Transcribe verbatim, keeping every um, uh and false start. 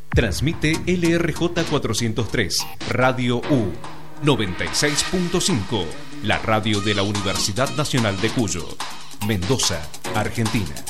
Transmite L R J cuatrocientos tres, Radio U, noventa y seis punto cinco, la radio de la Universidad Nacional de Cuyo, Mendoza, Argentina.